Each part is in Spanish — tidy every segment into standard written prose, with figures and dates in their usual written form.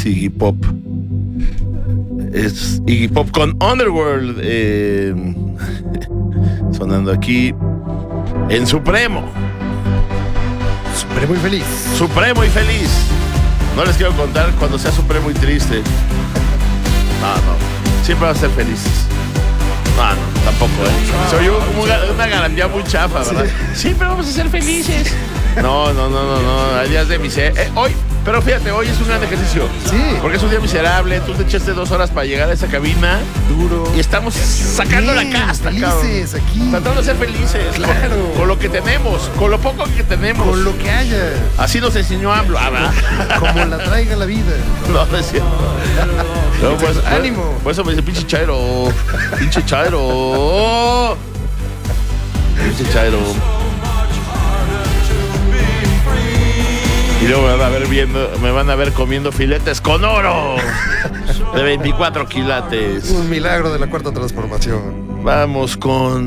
es Iggy Pop. Es Iggy Pop con Underworld. Sonando aquí en Supremo. Supremo y feliz. Supremo y feliz. No les quiero contar cuando sea supremo y triste. No. Siempre va a ser felices. No, tampoco, Soy una garantía muy chafa, ¿verdad? Sí. Siempre vamos a ser felices. No. Hay días de miseria. Pero fíjate, hoy es un gran ejercicio. Sí. Porque es un día miserable. Tú te echaste 2 horas para llegar a esa cabina. Duro. Y estamos sacando la casta, felices, cabrón. aquí. Tratando de ser felices. Claro. Con lo que tenemos. Con lo poco que tenemos. Con lo que haya. Así nos enseñó AMLO. Como la traiga la vida. No es cierto. No, pues, ánimo. Por eso me dice pinche chairo. Pinche chairo. Pinche chairo. Y luego me van a ver comiendo filetes con oro de 24 quilates. Un milagro de la cuarta transformación. Vamos con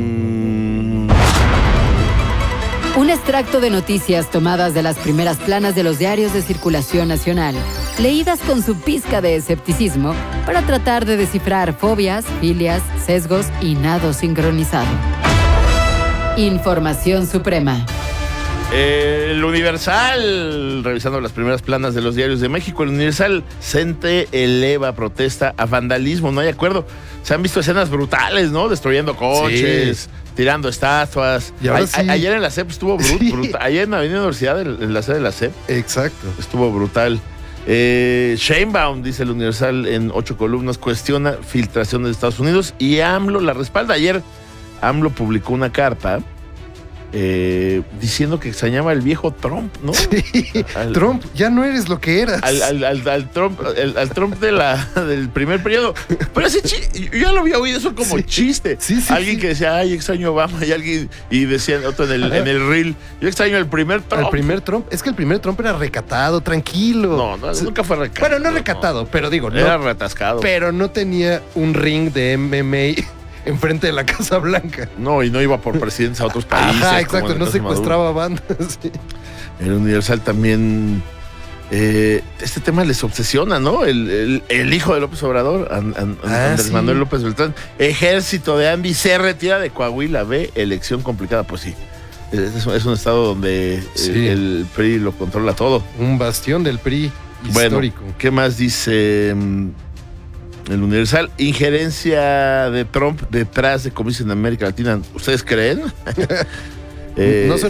un extracto de noticias tomadas de las primeras planas de los diarios de circulación nacional, leídas con su pizca de escepticismo para tratar de descifrar fobias, filias, sesgos y nado sincronizado. Información suprema. El Universal, revisando las primeras planas de los diarios de México, el Universal eleva protesta a vandalismo, no hay acuerdo. Se han visto escenas brutales, ¿no? Destruyendo coches, tirando estatuas. Ayer en la SEP estuvo brutal. Ayer en la Avenida Universidad, en la sede de la SEP. Exacto. Estuvo brutal. Sheinbaum, dice el Universal en 8 columnas, cuestiona filtración de Estados Unidos y AMLO la respalda. Ayer AMLO publicó una carta diciendo que extrañaba al viejo Trump, ¿no? Sí. Trump, ya no eres lo que eras. Al Trump del primer periodo. Pero ese yo ya lo había oído eso como chiste. Sí, alguien que decía, ay, extraño a Obama, y decía otro en el reel, yo extraño al primer Trump. El primer Trump, es que el primer Trump era recatado, tranquilo. No, nunca fue recatado. Bueno, no recatado, pero digo, era retascado. Pero no tenía un ring de MMA enfrente de la Casa Blanca. No, y no iba por presidentes a otros países. Ajá, exacto, no secuestraba bandas. Sí. El Universal también, este tema les obsesiona, ¿no? El hijo de López Obrador, Andrés Manuel López Beltrán. Ejército de Andy se retira de Coahuila, ve, elección complicada. Pues sí, es un estado donde el PRI lo controla todo. Un bastión del PRI histórico. Bueno, ¿qué más dice el Universal? Injerencia de Trump detrás de comicios en América Latina. ¿Ustedes creen? No sé.